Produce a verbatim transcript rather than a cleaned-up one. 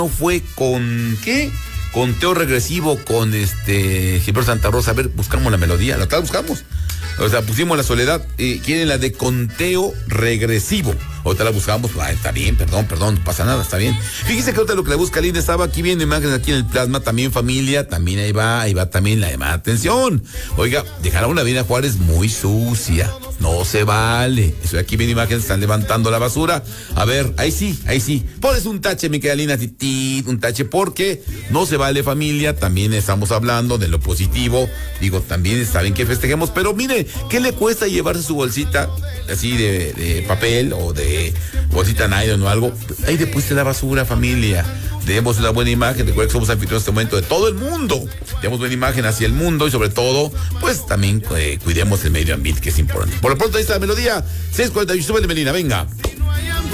fue con, ¿qué? Conteo regresivo con este Gilberto Santa Rosa. A ver, buscamos la melodía, la buscamos. O sea, pusimos La Soledad, eh, quieren la de conteo regresivo. Ahorita la buscamos, ah, está bien, perdón, perdón, no pasa nada, está bien. Fíjese que ahorita lo que la busca Linda estaba aquí viendo imágenes aquí en el plasma, también familia, también ahí va, ahí va también la llamada de atención. Oiga, dejaron una Avenida Juárez muy sucia, no se vale. Estoy aquí viendo imágenes, están levantando la basura. A ver, ahí sí, ahí sí. Pones un tache, mi querida Linda, tití, un tache, porque no se vale familia, también estamos hablando de lo positivo. Digo, también está bien que festejemos, pero mire, ¿qué le cuesta llevarse su bolsita así de, de papel o de bolsita nylon o algo? Ahí después de la basura, familia. Demos una buena imagen. Recuerden que somos anfitriones en este momento de todo el mundo. Demos buena imagen hacia el mundo y sobre todo, pues también eh, cuidemos el medio ambiente, que es importante. Por lo pronto ahí está la melodía. seis cuarenta y ocho, súbele, Melina, venga.